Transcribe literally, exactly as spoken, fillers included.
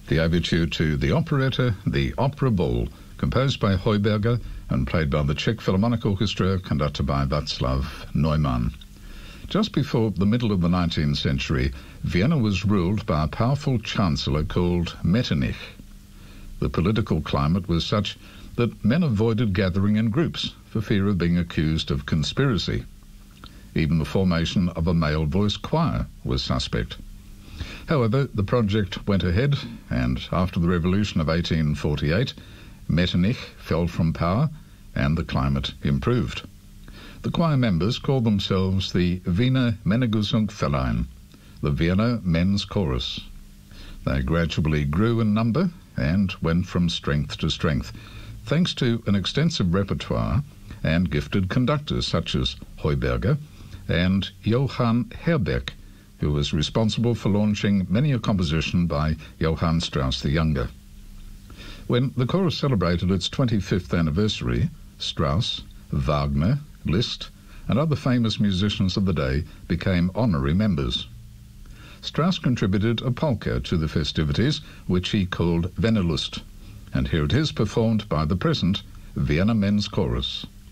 the overture to the operetta The Opera Ball, composed by Heuberger and played by the Czech Philharmonic Orchestra, conducted by Václav Neumann. Just before the middle of the nineteenth century, Vienna was ruled by a powerful chancellor called Metternich. The political climate was such that men avoided gathering in groups for fear of being accused of conspiracy. Even the formation of a male voice choir was suspect. However, the project went ahead, and after the Revolution of eighteen forty-eight, Metternich fell from power and the climate improved. The choir members called themselves the Wiener Männergesangverein, the Vienna Men's Chorus. They gradually grew in number and went from strength to strength, thanks to an extensive repertoire and gifted conductors such as Heuberger and Johann Herbeck, who was responsible for launching many a composition by Johann Strauss the Younger. When the chorus celebrated its twenty-fifth anniversary, Strauss, Wagner, Liszt, and other famous musicians of the day became honorary members. Strauss contributed a polka to the festivities, which he called Wennelust, and here it is performed by the present Vienna Men's Chorus.